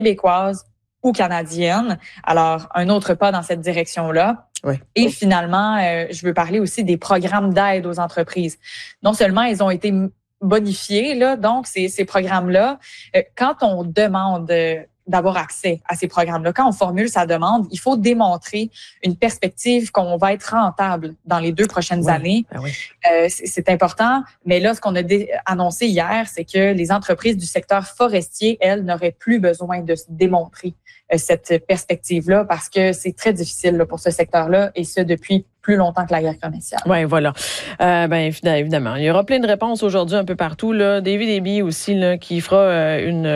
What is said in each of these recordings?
québécoises ou canadiennes. Alors, un autre pas dans cette direction-là. Oui. Et finalement, je veux parler aussi des programmes d'aide aux entreprises. Non seulement ils ont été bonifiés, là, donc ces programmes-là, quand on demande d'avoir accès à ces programmes-là, quand on formule sa demande, il faut démontrer une perspective qu'on va être rentable dans les 2 prochaines années. Ben oui. C'est important, mais là, ce qu'on a annoncé hier, c'est que les entreprises du secteur forestier, elles, n'auraient plus besoin de se démontrer cette perspective-là parce que c'est très difficile là, pour ce secteur-là et ce, depuis plus longtemps que la guerre commerciale. Oui, voilà. Évidemment. Il y aura plein de réponses aujourd'hui un peu partout. Là. David Eby aussi là, qui fera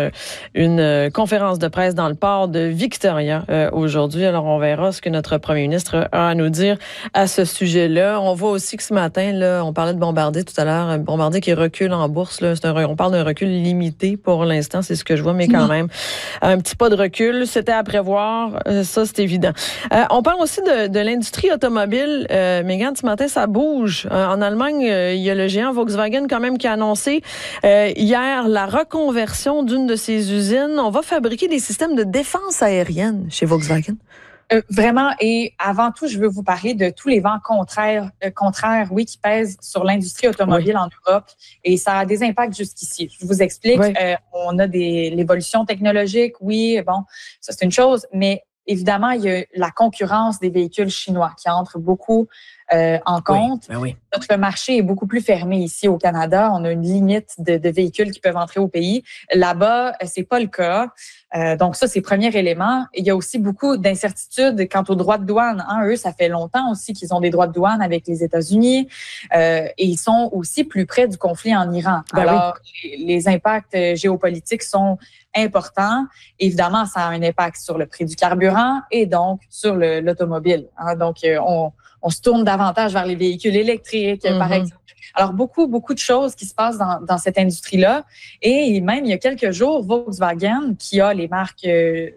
une conférence de presse dans le port de Victoria aujourd'hui. Alors, on verra ce que notre premier ministre a à nous dire à ce sujet-là. On voit aussi que ce matin, là, on parlait de Bombardier tout à l'heure, Bombardier qui recule en bourse. Là. On parle d'un recul limité pour l'instant, c'est ce que je vois, mais quand même, un petit pas de recul. C'était à prévoir, ça c'est évident. On parle aussi de l'industrie automobile. Mégane, ce matin, ça bouge. En Allemagne, il y a le géant Volkswagen quand même qui a annoncé hier la reconversion d'une de ses usines. On va fabriquer des systèmes de défense aérienne chez Volkswagen. Vraiment, et avant tout, je veux vous parler de tous les vents contraires, qui pèsent sur l'industrie automobile en Europe, et ça a des impacts jusqu'ici. Je vous explique, on a l'évolution technologique, ça c'est une chose, mais évidemment, il y a la concurrence des véhicules chinois qui entre beaucoup en compte. Oui. Notre marché est beaucoup plus fermé ici au Canada. On a une limite de véhicules qui peuvent entrer au pays. Là-bas, c'est pas le cas. Donc ça, c'est le premier élément. Il y a aussi beaucoup d'incertitudes quant aux droits de douane. Eux, ça fait longtemps aussi qu'ils ont des droits de douane avec les États-Unis. Et ils sont aussi plus près du conflit en Iran. Alors, les impacts géopolitiques sont importants. Évidemment, ça a un impact sur le prix du carburant et donc sur l'automobile. Donc, on se tourne davantage vers les véhicules électriques, par exemple. Alors, beaucoup de choses qui se passent dans cette industrie-là. Et même, il y a quelques jours, Volkswagen, qui a les marques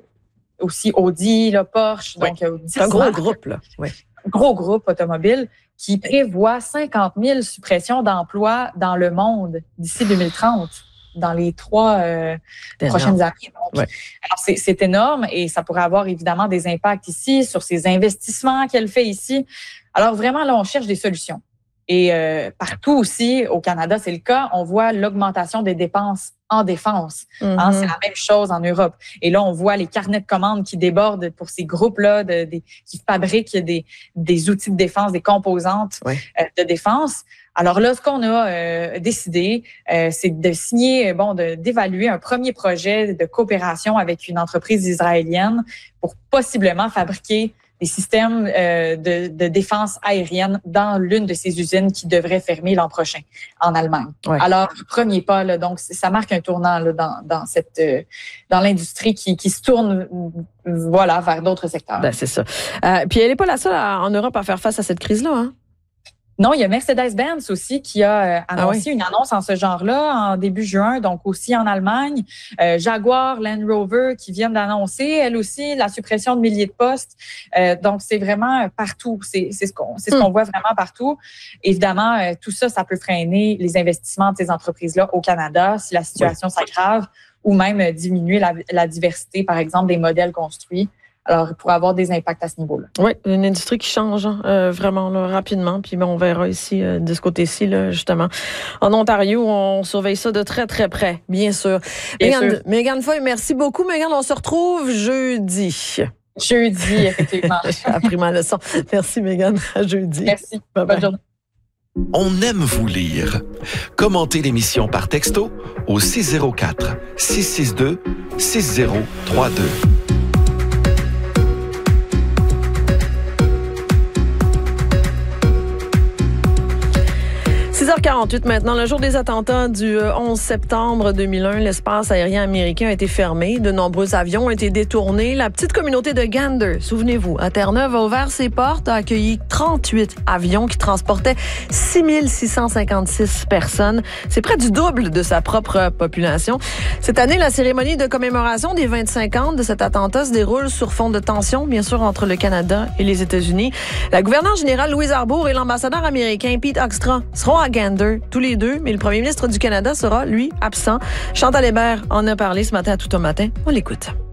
aussi Audi, Porsche, donc 10 c'est un gros marques, groupe, là. Oui. Gros groupe automobile qui prévoit 50 000 suppressions d'emplois dans le monde d'ici 2030. Dans les 3 prochaines années. Donc, alors c'est énorme et ça pourrait avoir évidemment des impacts ici sur ces investissements qu'elle fait ici. Alors vraiment, là, on cherche des solutions. Et partout aussi, au Canada, c'est le cas, on voit l'augmentation des dépenses en défense. C'est la même chose en Europe. Et là, on voit les carnets de commandes qui débordent pour ces groupes-là qui fabriquent des outils de défense, des composantes de défense. Alors là, ce qu'on a décidé, c'est de signer, d'évaluer un premier projet de coopération avec une entreprise israélienne pour possiblement fabriquer des systèmes de défense aérienne dans l'une de ces usines qui devrait fermer l'an prochain en Allemagne. Alors, le premier pas, là, donc ça marque un tournant là, dans l'industrie qui se tourne vers d'autres secteurs. C'est ça. Puis elle n'est pas la seule en Europe à faire face à cette crise-là, hein? Non, il y a Mercedes-Benz aussi qui a annoncé une annonce en ce genre-là en début juin, donc aussi en Allemagne. Jaguar, Land Rover qui viennent d'annoncer, elle aussi, la suppression de milliers de postes. Donc, c'est vraiment partout. C'est ce qu'on voit vraiment partout. Évidemment, tout ça, ça peut freiner les investissements de ces entreprises-là au Canada si la situation s'aggrave ou même diminuer la diversité, par exemple, des modèles construits. Alors, il pourrait avoir des impacts à ce niveau-là. Oui, une industrie qui change vraiment là, rapidement. Puis on verra ici, de ce côté-ci, là, justement. En Ontario, on surveille ça de très, très près, bien sûr. Mégane Foy, merci beaucoup. Mégane, on se retrouve jeudi. Jeudi, effectivement. J'ai appris ma leçon. Merci, Mégane. À jeudi. Merci. Bye-bye. Bonne journée. On aime vous lire. Commentez l'émission par texto au 604 662 6032. 6h48 maintenant, le jour des attentats du 11 septembre 2001, l'espace aérien américain a été fermé. De nombreux avions ont été détournés. La petite communauté de Gander, souvenez-vous, à Terre-Neuve, a ouvert ses portes, a accueilli 38 avions qui transportaient 6656 personnes. C'est près du double de sa propre population. Cette année, la cérémonie de commémoration des 25 ans de cet attentat se déroule sur fond de tension, bien sûr, entre le Canada et les États-Unis. La gouverneure générale Louise Arbour et l'ambassadeur américain Pete Hoekstra seront à Gander, tous les deux, mais le premier ministre du Canada sera, lui, absent. Chantal Hébert en a parlé ce matin à Tout un matin. On l'écoute.